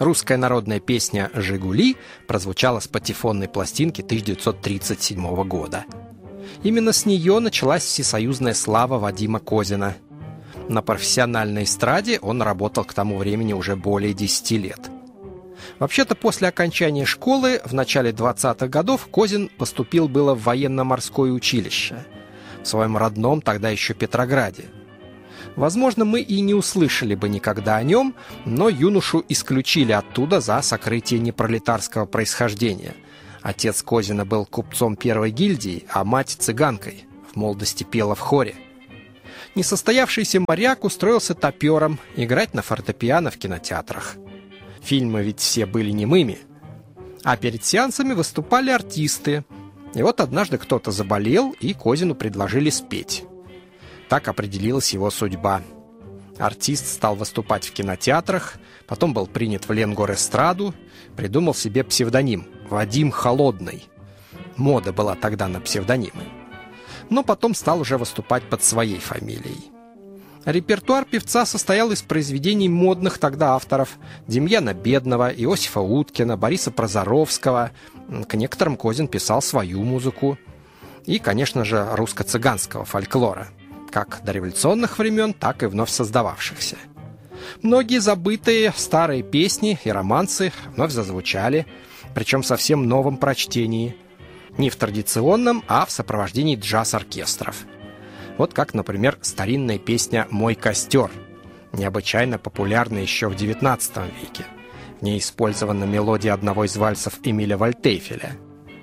Русская народная песня «Жигули» прозвучала с патефонной пластинки 1937 года. Именно с нее началась всесоюзная слава Вадима Козина. На профессиональной эстраде он работал к тому времени уже более 10 лет. Вообще-то после окончания школы в начале 20-х годов Козин поступил было в военно-морское училище в своем родном тогда еще Петрограде. Возможно, мы и не услышали бы никогда о нем, но юношу исключили оттуда за сокрытие непролетарского происхождения. Отец Козина был купцом первой гильдии, а мать цыганкой, в молодости пела в хоре. Несостоявшийся моряк устроился топером играть на фортепиано в кинотеатрах. Фильмы ведь все были немыми. А перед сеансами выступали артисты. И вот однажды кто-то заболел, и Козину предложили спеть. Так определилась его судьба. Артист стал выступать в кинотеатрах, потом был принят в Ленгорэстраду, придумал себе псевдоним Вадим Холодный. Мода была тогда на псевдонимы. Но потом стал уже выступать под своей фамилией. Репертуар певца состоял из произведений модных тогда авторов: Демьяна Бедного, Иосифа Уткина, Бориса Прозоровского. К некоторым Козин писал свою музыку. И, конечно же, русско-цыганского фольклора, как дореволюционных времен, так и вновь создававшихся. Многие забытые старые песни и романсы вновь зазвучали, причем в совсем новом прочтении. Не в традиционном, а в сопровождении джаз-оркестров. Вот как, например, старинная песня «Мой костер», необычайно популярная еще в XIX веке. В ней использована мелодия одного из вальсов Эмиля Вальтефеля.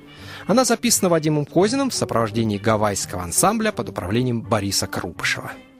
Она записана Вадимом Козиным в сопровождении гавайского ансамбля под управлением Бориса Крупышева.